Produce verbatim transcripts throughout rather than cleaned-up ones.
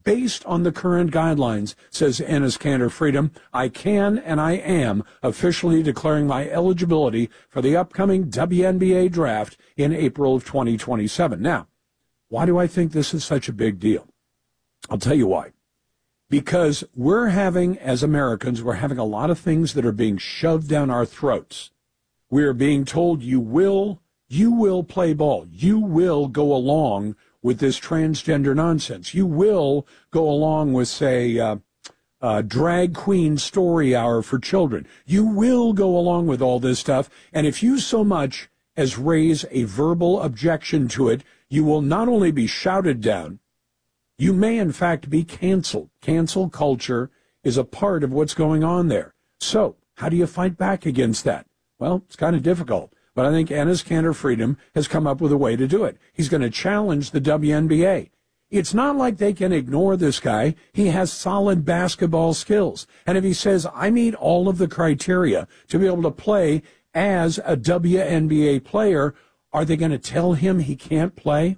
Based on the current guidelines, says Enes Kanter Freedom, I can and I am officially declaring my eligibility for the upcoming W N B A draft in April of twenty twenty-seven. Now, why do I think this is such a big deal? I'll tell you why. Because we're having, as Americans, we're having a lot of things that are being shoved down our throats. We're being told you will, you will play ball. You will go along with this transgender nonsense. You will go along with, say, uh, uh, drag queen story hour for children. You will go along with all this stuff. And if you so much as raise a verbal objection to it, you will not only be shouted down, you may in fact be canceled. Cancel culture is a part of what's going on there. So how do you fight back against that? Well, it's kind of difficult. But I think Enes Kanter Freedom has come up with a way to do it. He's going to challenge the W N B A. It's not like they can ignore this guy. He has solid basketball skills. And if he says, I meet all of the criteria to be able to play as a W N B A player, are they going to tell him he can't play?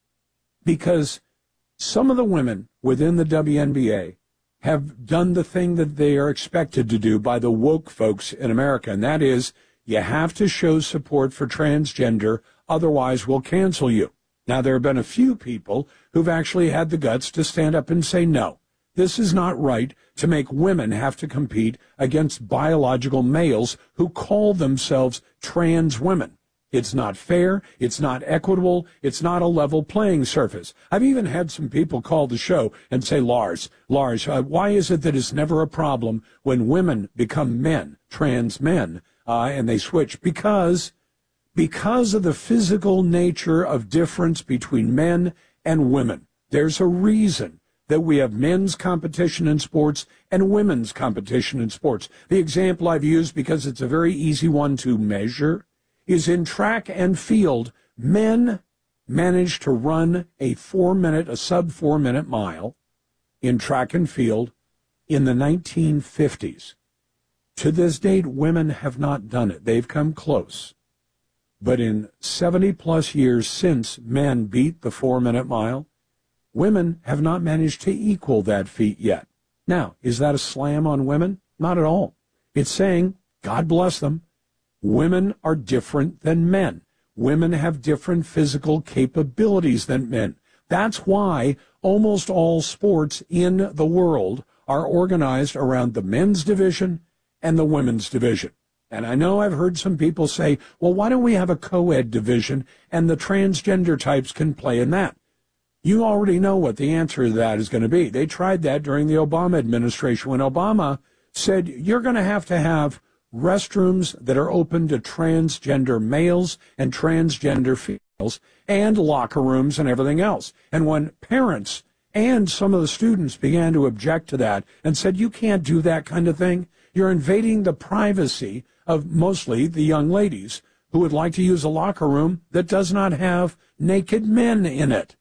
Because some of the women within the W N B A have done the thing that they are expected to do by the woke folks in America, and that is, you have to show support for transgender, otherwise we'll cancel you. Now, there have been a few people who've actually had the guts to stand up and say, no, this is not right to make women have to compete against biological males who call themselves trans women. It's not fair, it's not equitable, it's not a level playing surface. I've even had some people call the show and say, Lars, Lars, uh, why is it that it's never a problem when women become men, trans men, Uh, and they switch? Because, because of the physical nature of difference between men and women. There's a reason that we have men's competition in sports and women's competition in sports. The example I've used, because it's a very easy one to measure, is in track and field. Men managed to run a four-minute, a sub-four-minute mile in track and field in the nineteen fifties. To this date, women have not done it. They've come close. But in seventy-plus years since men beat the four-minute mile, women have not managed to equal that feat yet. Now, is that a slam on women? Not at all. It's saying, God bless them, women are different than men. Women have different physical capabilities than men. That's why almost all sports in the world are organized around the men's division and the women's division. And I know I've heard some people say, well, why don't we have a co-ed division and the transgender types can play in that? You already know what the answer to that is going to be. They tried that during the Obama administration when Obama said, you're going to have to have restrooms that are open to transgender males and transgender females and locker rooms and everything else. And when parents and some of the students began to object to that and said, you can't do that kind of thing, you're invading the privacy of mostly the young ladies who would like to use a locker room that does not have naked men in it.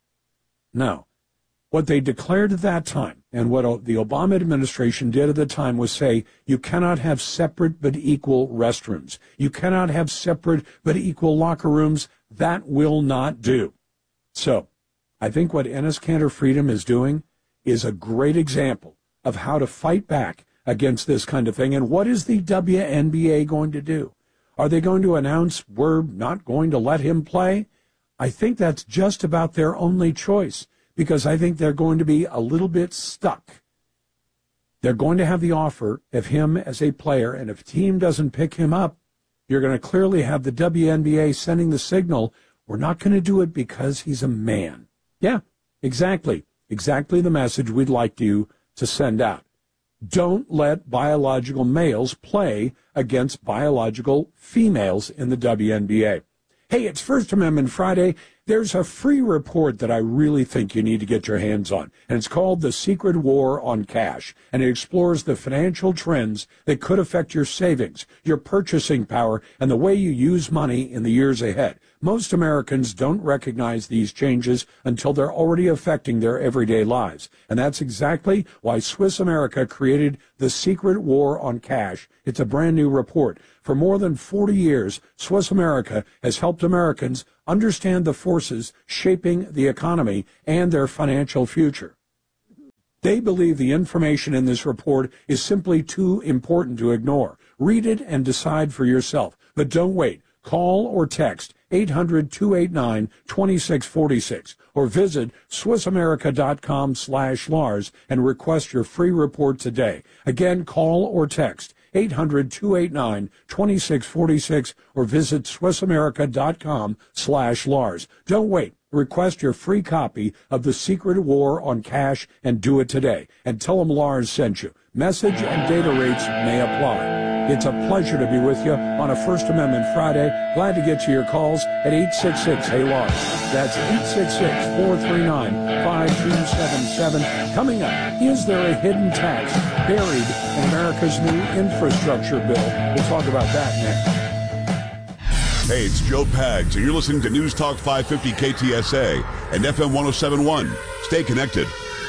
No. What they declared at that time, and what the Obama administration did at the time, was say, you cannot have separate but equal restrooms. You cannot have separate but equal locker rooms. That will not do. So, I think what Enes Kanter Freedom is doing is a great example of how to fight back against this kind of thing. And what is the W N B A going to do? Are they going to announce we're not going to let him play? I think that's just about their only choice, because I think they're going to be a little bit stuck. They're going to have the offer of him as a player, and if a team doesn't pick him up, you're going to clearly have the W N B A sending the signal, we're not going to do it because he's a man. Yeah, exactly. Exactly the message we'd like you to send out. Don't let biological males play against biological females in the W N B A. Hey, it's First Amendment Friday. There's a free report that I really think you need to get your hands on, and it's called The Secret War on Cash, and it explores the financial trends that could affect your savings, your purchasing power, and the way you use money in the years ahead. Most Americans don't recognize these changes until they're already affecting their everyday lives, and that's exactly why Swiss America created The Secret War on Cash. It's a brand new report. For more than forty years, Swiss America has helped Americans understand the forces shaping the economy and their financial future. They believe the information in this report is simply too important to ignore. Read it and decide for yourself. But don't wait. Call or text eight hundred, two eight nine, two six four six or visit SwissAmerica.com slash Lars and request your free report today. Again, call or text eight hundred, two eight nine, two six four six or visit SwissAmerica.com slash Lars. Don't wait. Request your free copy of The Secret War on Cash and do it today. And tell them Lars sent you. Message and data rates may apply. It's a pleasure to be with you on a First Amendment Friday. Glad to get to your calls at eight six six, H E Y, Lars. That's eight six six, four three nine, five two seven seven. Coming up, is there a hidden tax buried in America's new infrastructure bill? We'll talk about that next. Hey, it's Joe Pags, and you're listening to News Talk five fifty K T S A and F M ten seventy-one. Stay connected.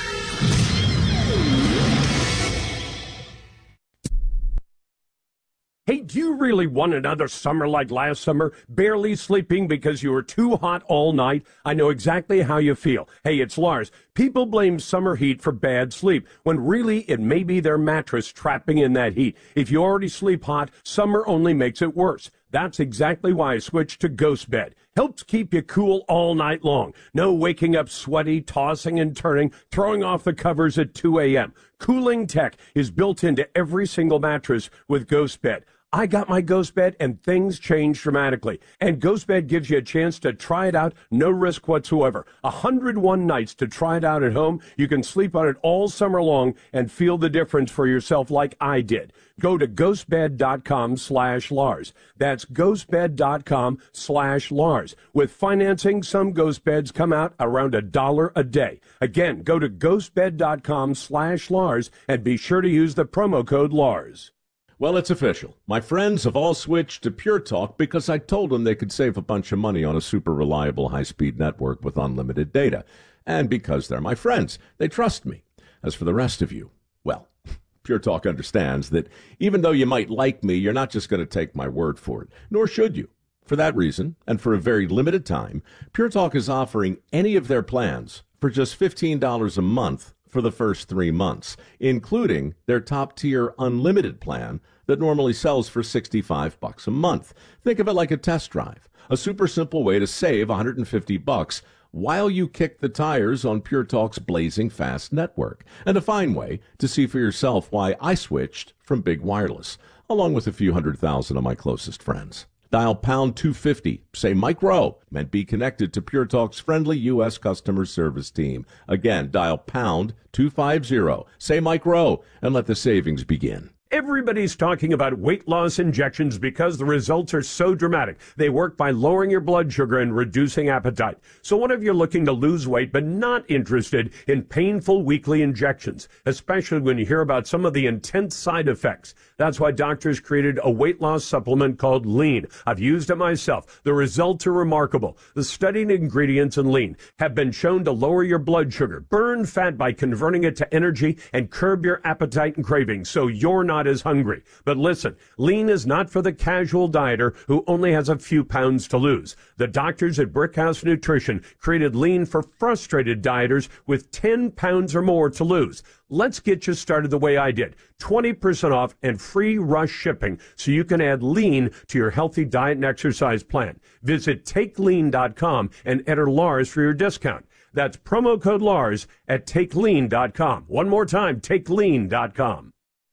Hey, do you really want another summer like last summer? Barely sleeping because you were too hot all night? I know exactly how you feel. Hey, it's Lars. People blame summer heat for bad sleep, when really it may be their mattress trapping in that heat. If you already sleep hot, summer only makes it worse. That's exactly why I switched to Ghost Bed. Helps keep you cool all night long. No waking up sweaty, tossing and turning, throwing off the covers at two a.m. Cooling tech is built into every single mattress with Ghost Bed. I got my Ghost Bed and things changed dramatically. And Ghost Bed gives you a chance to try it out, no risk whatsoever. one hundred one nights to try it out at home. You can sleep on it all summer long and feel the difference for yourself like I did. Go to ghostbed.com slash Lars. That's ghostbed.com slash Lars. With financing, some Ghost Beds come out around a dollar a day. Again, go to ghostbed.com slash Lars and be sure to use the promo code Lars. Well, it's official. My friends have all switched to Pure Talk because I told them they could save a bunch of money on a super reliable high-speed network with unlimited data. And because they're my friends, they trust me. As for the rest of you, well, Pure Talk understands that even though you might like me, you're not just going to take my word for it, nor should you. For that reason, and for a very limited time, Pure Talk is offering any of their plans for just fifteen dollars a month for the first three months, including their top-tier unlimited plan that normally sells for sixty-five bucks a month. Think of it like a test drive, a super simple way to save one hundred fifty bucks while you kick the tires on Pure Talk's blazing fast network, and a fine way to see for yourself why I switched from big wireless, along with a few hundred thousand of my closest friends. Dial pound two fifty, say Mike Rowe, and be connected to Pure Talk's friendly U S customer service team. Again, dial pound two fifty, say Mike Rowe, and let the savings begin. Everybody's talking about weight loss injections because the results are so dramatic. They work by lowering your blood sugar and reducing appetite. So what if you're looking to lose weight but not interested in painful weekly injections, especially when you hear about some of the intense side effects? That's why doctors created a weight loss supplement called Lean. I've used it myself. The results are remarkable. The studied ingredients in Lean have been shown to lower your blood sugar, burn fat by converting it to energy, and curb your appetite and cravings so you're not is hungry. But listen, Lean is not for the casual dieter who only has a few pounds to lose. The doctors at Brickhouse Nutrition created Lean for frustrated dieters with ten pounds or more to lose. Let's get you started the way I did. twenty percent off and free rush shipping so you can add Lean to your healthy diet and exercise plan. Visit take lean dot com and enter Lars for your discount. That's promo code Lars at take lean dot com. One more time, take lean dot com.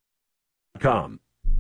Com.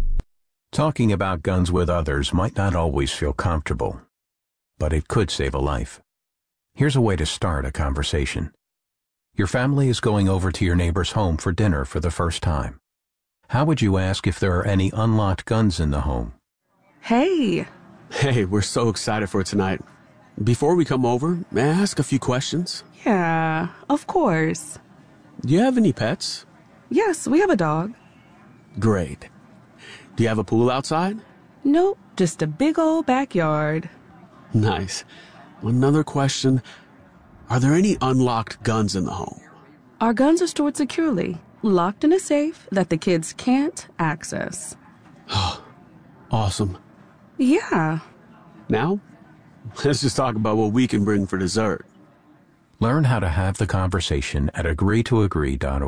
Talking about guns with others might not always feel comfortable, but it could save a life. Here's a way to start a conversation. Your family is going over to your neighbor's home for dinner for the first time. How would you ask if there are any unlocked guns in the home? Hey. Hey, we're so excited for tonight. Before we come over, may I ask a few questions? Yeah, of course. Do you have any pets? Yes, we have a dog. Great. Do you have a pool outside? Nope, just a big old backyard. Nice. Another question. Are there any unlocked guns in the home? Our guns are stored securely, locked in a safe that the kids can't access. Awesome. Yeah. Now, let's just talk about what we can bring for dessert. Learn how to have the conversation at agree to agree dot org.